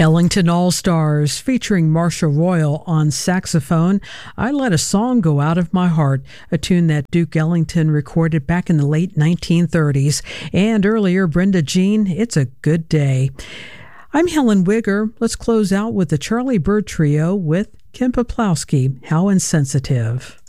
Ellington All-Stars featuring Marcia Royal on saxophone. I Let a Song Go Out of My Heart, a tune that Duke Ellington recorded back in the late 1930s. And earlier, Brenda Jean, It's a Good Day. I'm Helen Wigger. Let's close out with the Charlie Byrd Trio with Kim Poplawski, How Insensitive.